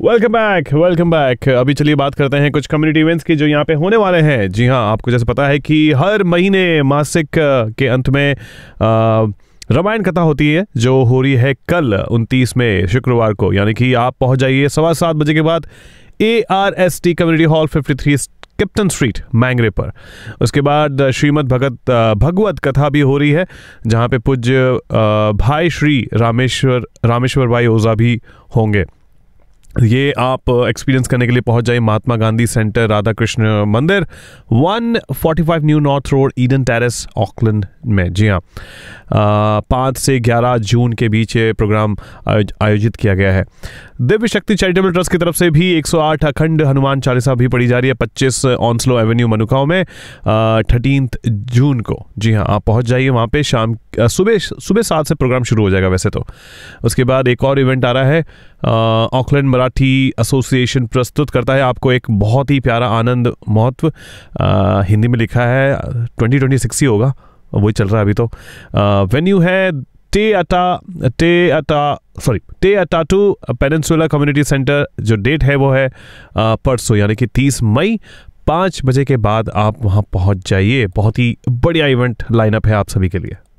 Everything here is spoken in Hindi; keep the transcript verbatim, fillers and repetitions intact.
वेलकम बैक वेलकम बैक अभी चलिए बात करते हैं कुछ कम्युनिटी इवेंट्स की जो यहाँ पे होने वाले हैं। जी हाँ, आपको जैसे पता है कि हर महीने मासिक के अंत में रामायण कथा होती है जो हो रही है कल उनतीस में शुक्रवार को, यानी कि आप पहुंच जाइए सवा सात बजे के बाद A R S T community hall fifty three captain street मैंगरे पर। उसके बाद श्रीमद् भगत भगवत कथा भी हो रही है जहाँ पे पूज्य भाई श्री रामेश्वर रामेश्वर भाई ओझा भी होंगे। ये आप एक्सपीरियंस करने के लिए पहुंच जाइए महात्मा गांधी सेंटर राधा कृष्ण मंदिर one forty five new north road Eden terrace Auckland में। जी हाँ, पाँच से ग्यारह जून के बीच ये प्रोग्राम आयोजित किया गया है। दिव्य शक्ति चैरिटेबल ट्रस्ट की तरफ से भी एक सौ आठ अखंड हनुमान चालीसा भी पढ़ी जा रही है पच्चीस ऑनस्लो एवेन्यू मनुखाओं में थर्टीन्थ जून को। जी हाँ, आप पहुंच जाइए वहाँ पे। शाम सुबह सुबह सात से प्रोग्राम शुरू हो जाएगा वैसे तो। उसके बाद एक और इवेंट आ रहा है, ऑकलैंड मराठी एसोसिएशन प्रस्तुत करता है आपको एक बहुत ही प्यारा आनंद महोत्सव, हिंदी में लिखा है ट्वेंटी ट्वेंटी सिक्स ही होगा, वही चल रहा है अभी तो। वेन्यू है टे अटा टे अटा सॉरी टे अटाटू पेनिनसुला कम्युनिटी सेंटर। जो डेट है वो है परसों यानी कि तीस मई पाँच बजे के बाद आप वहाँ पहुँच जाइए। बहुत ही बढ़िया इवेंट लाइनअप है आप सभी के लिए।